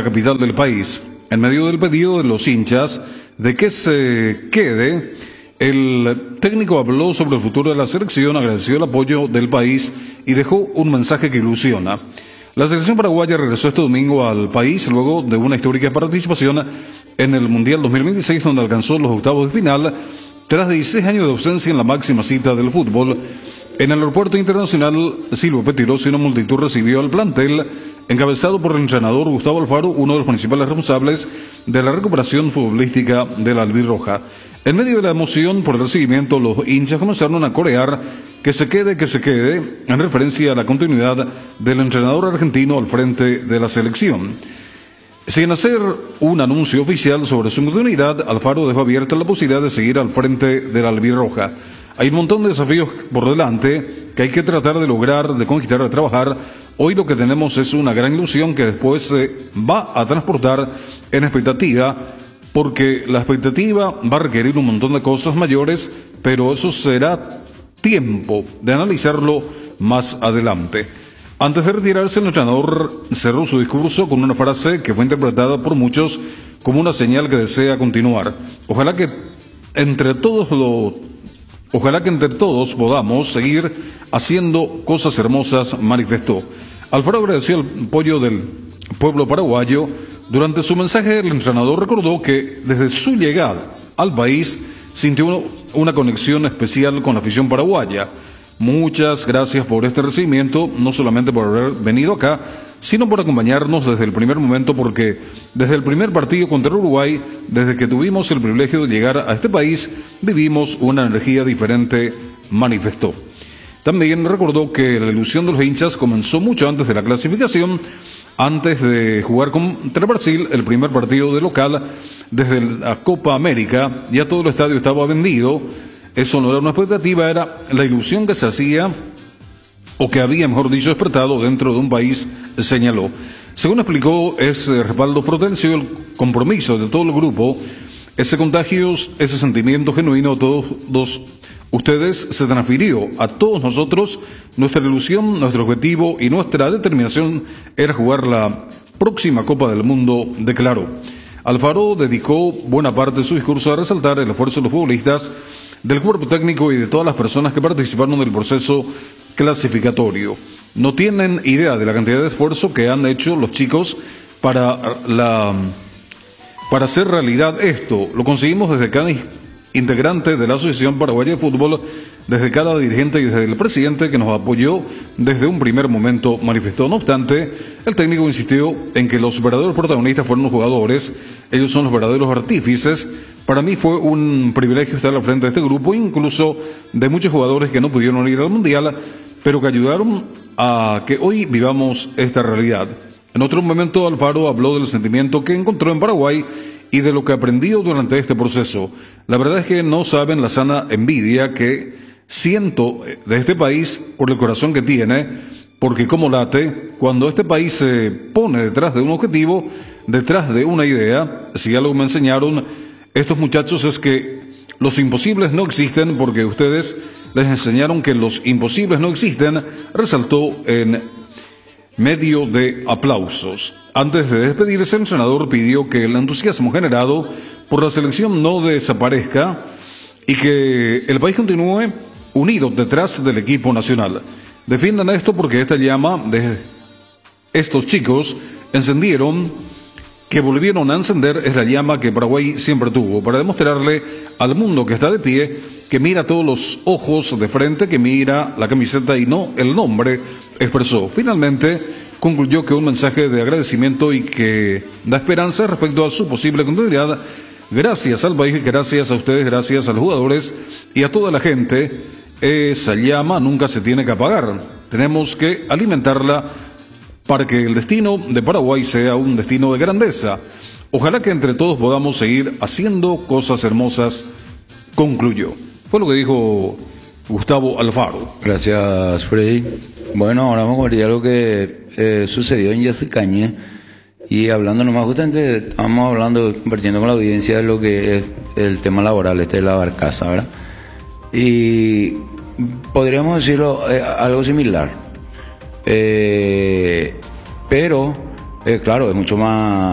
capital del país. En medio del pedido de los hinchas de que se quede, el técnico habló sobre el futuro de la selección, agradeció el apoyo del país y dejó un mensaje que ilusiona. La selección paraguaya regresó este domingo al país luego de una histórica participación en el Mundial 2026, donde alcanzó los octavos de final tras 16 años de ausencia en la máxima cita del fútbol. En el aeropuerto internacional Silvio Pettirossi, una multitud recibió al plantel encabezado por el entrenador Gustavo Alfaro, uno de los principales responsables de la recuperación futbolística de la albirroja. En medio de la emoción por el recibimiento, los hinchas comenzaron a corear que se quede, en referencia a la continuidad del entrenador argentino al frente de la selección. Sin hacer un anuncio oficial sobre su continuidad, Alfaro dejó abierta la posibilidad de seguir al frente de la albirroja. Hay un montón de desafíos por delante que hay que tratar de lograr, de conquistar, de trabajar. Hoy lo que tenemos es una gran ilusión que después se va a transportar en expectativa, porque la expectativa va a requerir un montón de cosas mayores, pero eso será tiempo de analizarlo más adelante. Antes de retirarse, el entrenador cerró su discurso con una frase que fue interpretada por muchos como una señal que desea continuar. Ojalá que entre todos podamos seguir haciendo cosas hermosas, manifestó. Alfaro agradeció el apoyo del pueblo paraguayo. Durante su mensaje, el entrenador recordó que desde su llegada al país sintió una conexión especial con la afición paraguaya. Muchas gracias por este recibimiento, no solamente por haber venido acá, sino por acompañarnos desde el primer momento, porque desde el primer partido contra Uruguay, desde que tuvimos el privilegio de llegar a este país, vivimos una energía diferente, manifestó. También recordó que la ilusión de los hinchas comenzó mucho antes de la clasificación, antes de jugar contra Brasil, el primer partido de local, desde la Copa América. Ya todo el estadio estaba vendido. Eso no era una expectativa, era la ilusión que se hacía, o que había, mejor dicho, despertado dentro de un país, señaló. Según explicó, ese respaldo frontal, el compromiso de todo el grupo, ese contagio, ese sentimiento genuino de todos ustedes se transfirió a todos nosotros. Nuestra ilusión, nuestro objetivo y nuestra determinación era jugar la próxima Copa del Mundo, declaró. Alfaro dedicó buena parte de su discurso a resaltar el esfuerzo de los futbolistas, del cuerpo técnico y de todas las personas que participaron del proceso clasificatorio. No tienen idea de la cantidad de esfuerzo que han hecho los chicos para hacer realidad esto. Lo conseguimos desde cada integrante de la Asociación Paraguaya de Fútbol, desde cada dirigente y desde el presidente que nos apoyó desde un primer momento, manifestó. No obstante, el técnico insistió en que los verdaderos protagonistas fueron los jugadores, ellos son los verdaderos artífices. Para mí fue un privilegio estar al frente de este grupo, incluso de muchos jugadores que no pudieron ir al Mundial, pero que ayudaron a que hoy vivamos esta realidad. En otro momento, Alfaro habló del sentimiento que encontró en Paraguay y de lo que aprendió durante este proceso. La verdad es que no saben la sana envidia que siento de este país por el corazón que tiene, porque como late, cuando este país se pone detrás de un objetivo, detrás de una idea. Si algo me enseñaron estos muchachos es que los imposibles no existen, porque ustedes les enseñaron que los imposibles no existen, resaltó en medio de aplausos. Antes de despedirse, el entrenador pidió que el entusiasmo generado por la selección no desaparezca y que el país continúe unido detrás del equipo nacional. Defiendan esto, porque esta llama de estos chicos que volvieron a encender, es la llama que Paraguay siempre tuvo, para demostrarle al mundo que está de pie, que mira todos los ojos de frente, que mira la camiseta y no el nombre, expresó. Finalmente, concluyó que un mensaje de agradecimiento y que da esperanza respecto a su posible continuidad. Gracias al país, gracias a ustedes, gracias a los jugadores y a toda la gente. Esa llama nunca se tiene que apagar. Tenemos que alimentarla para que el destino de Paraguay sea un destino de grandeza. Ojalá que entre todos podamos seguir haciendo cosas hermosas, concluyó. Fue lo que dijo Gustavo Alfaro. Gracias, Freddy. Bueno, ahora vamos a compartir algo que sucedió en Yacycañé. Y hablando nomás, justamente estamos hablando, compartiendo con la audiencia de lo que es el tema laboral, de la barcaza, ¿verdad? Y podríamos decirlo algo similar. Pero, claro, es mucho más